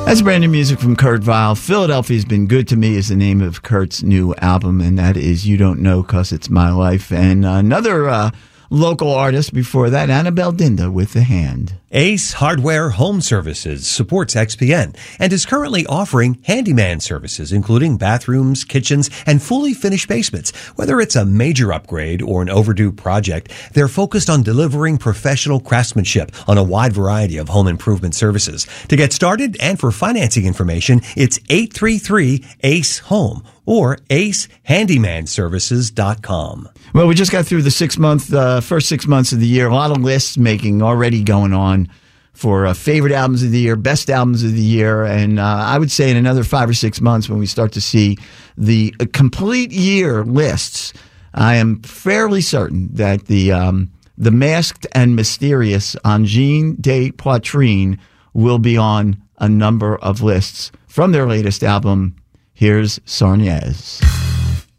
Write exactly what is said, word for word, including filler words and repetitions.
That's brand new music from Kurt Vile. Philadelphia's Been Good to Me is the name of Kurt's new album, and that is You Don't Know 'Cause It's My Life. And another uh, local artist before that, Annabelle Dinda with The Hand. Ace Hardware Home Services supports X P N and is currently offering handyman services, including bathrooms, kitchens, and fully finished basements. Whether it's a major upgrade or an overdue project, they're focused on delivering professional craftsmanship on a wide variety of home improvement services. To get started and for financing information, it's eight three three ACE HOME or ace handyman services dot com. Well, we just got through the six month, uh, first six months of the year. A lot of lists making already going on for uh, favorite albums of the year, best albums of the year. And uh, I would say in another five or six months when we start to see the uh, complete year lists, I am fairly certain that the um, the Masked and Mysterious on Jean de Poitrine will be on a number of lists from their latest album. Here's Sarnez.